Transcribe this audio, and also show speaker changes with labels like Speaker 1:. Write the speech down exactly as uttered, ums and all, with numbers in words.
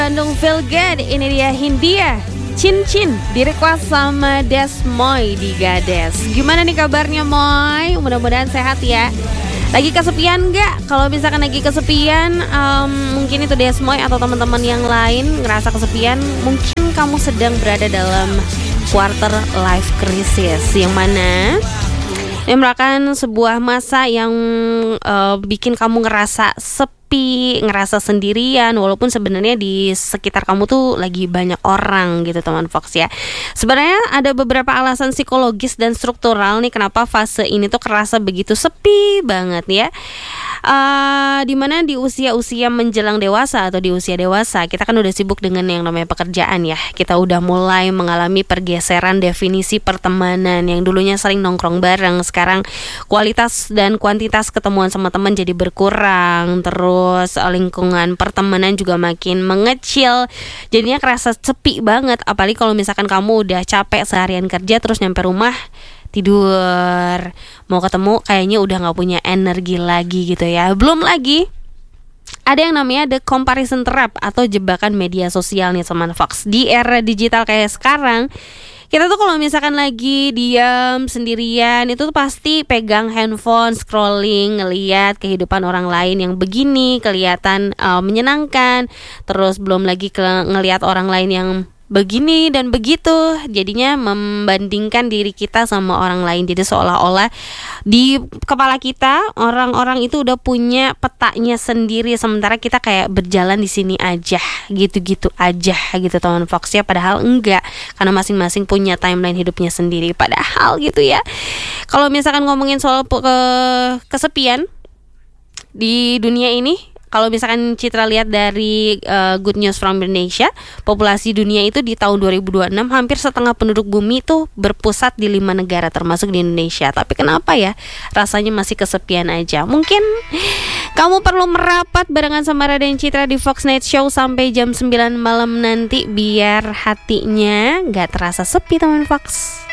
Speaker 1: Bandung Feel Good, ini dia Hindia Cincin di request sama Desmoy di Gades. Gimana nih kabarnya Moy? Mudah-mudahan sehat ya. Lagi kesepian gak? Kalau misalkan lagi kesepian, um, mungkin itu Desmoy atau teman-teman yang lain ngerasa kesepian, mungkin kamu sedang berada dalam quarter life crisis, yang mana yang merupakan sebuah masa yang uh, bikin kamu ngerasa sepi, ngerasa sendirian, walaupun sebenarnya di sekitar kamu tuh lagi banyak orang gitu teman Fox ya. Sebenarnya ada beberapa alasan psikologis dan struktural nih kenapa fase ini tuh kerasa begitu sepi banget ya. Uh, dimana di usia-usia menjelang dewasa atau di usia dewasa kita kan udah sibuk dengan yang namanya pekerjaan ya. Kita udah mulai mengalami pergeseran definisi pertemanan. Yang dulunya sering nongkrong bareng, sekarang kualitas dan kuantitas ketemuan sama teman jadi berkurang. Terus lingkungan pertemanan juga makin mengecil, jadinya kerasa sepi banget. Apalagi kalau misalkan kamu udah capek seharian kerja, terus nyampe rumah tidur, mau ketemu kayaknya udah gak punya energi lagi gitu ya. Belum lagi ada yang namanya the comparison trap atau jebakan media sosial nih teman Fox. Di era digital kayak sekarang, kita tuh kalau misalkan lagi diam sendirian itu tuh pasti pegang handphone, scrolling, ngeliat kehidupan orang lain yang begini, kelihatan uh, menyenangkan. Terus belum lagi ke- ngeliat orang lain yang begini dan begitu, jadinya membandingkan diri kita sama orang lain. Jadi seolah-olah di kepala kita orang-orang itu udah punya petanya sendiri, sementara kita kayak berjalan di sini aja, gitu-gitu aja gitu teman Fox ya. Padahal enggak, karena masing-masing punya timeline hidupnya sendiri. Padahal gitu ya. Kalau misalkan ngomongin soal ke- kesepian di dunia ini, kalau misalkan Citra lihat dari uh, Good News from Indonesia, populasi dunia itu di tahun dua ribu dua puluh enam hampir setengah penduduk bumi itu berpusat di lima negara termasuk di Indonesia. Tapi kenapa ya rasanya masih kesepian aja? Mungkin kamu perlu merapat barengan sama Raden Citra di Fox Night Show sampai jam sembilan malam nanti biar hatinya gak terasa sepi teman Fox.